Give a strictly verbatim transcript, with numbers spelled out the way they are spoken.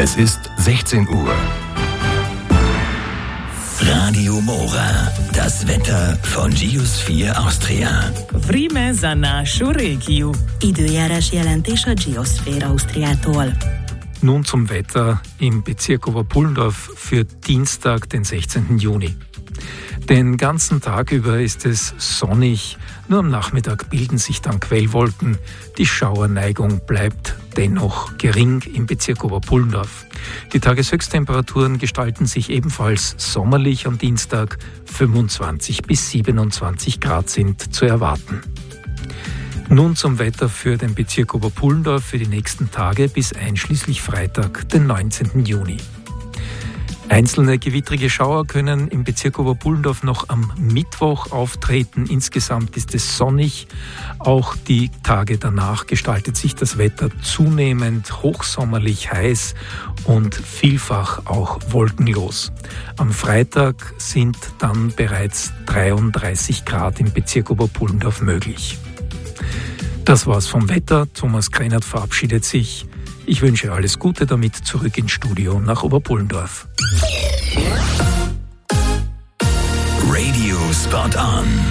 Es ist sechzehn Uhr. Radio Mora, das Wetter von Geosphere Austria. Vreme za našu regiju. Időjárás jelentés a Geosphere Austriától. Nun zum Wetter im Bezirk Oberpullendorf für Dienstag, den sechzehnten Juni. Den ganzen Tag über ist es sonnig, nur am Nachmittag bilden sich dann Quellwolken. Die Schauerneigung bleibt dennoch gering im Bezirk Oberpullendorf. Die Tageshöchsttemperaturen gestalten sich ebenfalls sommerlich am Dienstag. fünfundzwanzig bis siebenundzwanzig Grad sind zu erwarten. Nun zum Wetter für den Bezirk Oberpullendorf für die nächsten Tage bis einschließlich Freitag, den neunzehnten Juni. Einzelne gewittrige Schauer können im Bezirk Oberpullendorf noch am Mittwoch auftreten. Insgesamt ist es sonnig. Auch die Tage danach gestaltet sich das Wetter zunehmend hochsommerlich heiß und vielfach auch wolkenlos. Am Freitag sind dann bereits dreiunddreißig Grad im Bezirk Oberpullendorf möglich. Das war's vom Wetter. Thomas Kreinert verabschiedet sich. Ich wünsche alles Gute damit zurück ins Studio nach Oberpullendorf. Radio Spot On.